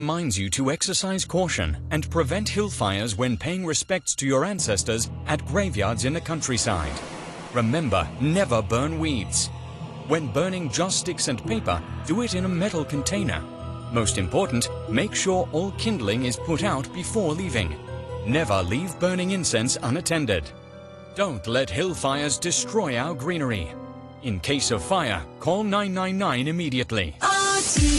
reminds you to exercise caution and prevent hill fires when paying respects to your ancestors at graveyards in the countryside. Remember, never burn weeds. When burning joss sticks and paper, do it in a metal container. Most important, make sure all kindling is put out before leaving. Never leave burning incense unattended. Don't let hill fires destroy our greenery. In case of fire, call 999 immediately.